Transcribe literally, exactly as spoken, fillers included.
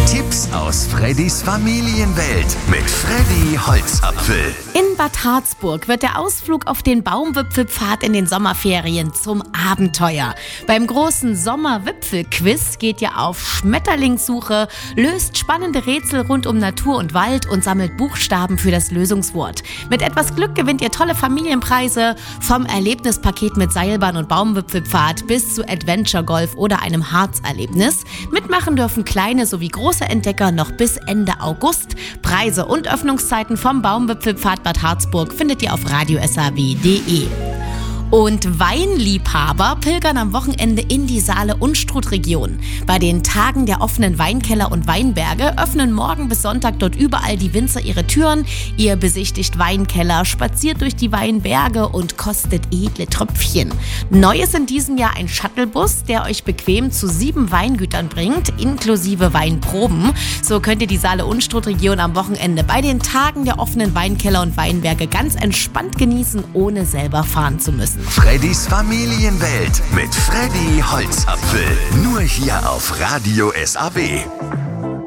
Tipps aus Freddys Familienwelt mit Freddy Holzapfel. In Bad Harzburg wird der Ausflug auf den Baumwipfelpfad in den Sommerferien zum Abenteuer. Beim großen Sommerwipfelquiz geht ihr auf Schmetterlingssuche, löst spannende Rätsel rund um Natur und Wald und sammelt Buchstaben für das Lösungswort. Mit etwas Glück gewinnt ihr tolle Familienpreise, vom Erlebnispaket mit Seilbahn und Baumwipfelpfad bis zu Adventure Golf oder einem Harzerlebnis. Mitmachen dürfen kleine sowie große Entdecker noch bis Ende August. Preise und Öffnungszeiten vom Baumwipfelpfad Bad Harzburg findet ihr auf radio s a w punkt d e. Und Weinliebhaber pilgern am Wochenende in die Saale-Unstrut-Region. Bei den Tagen der offenen Weinkeller und Weinberge öffnen morgen bis Sonntag dort überall die Winzer ihre Türen. Ihr besichtigt Weinkeller, spaziert durch die Weinberge und kostet edle Tröpfchen. Neu ist in diesem Jahr ein Shuttlebus, der euch bequem zu sieben Weingütern bringt, inklusive Weinproben. So könnt ihr die Saale-Unstrut-Region am Wochenende bei den Tagen der offenen Weinkeller und Weinberge ganz entspannt genießen, ohne selber fahren zu müssen. Freddys Familienwelt mit Freddy Holzapfel. Nur hier auf Radio S A W.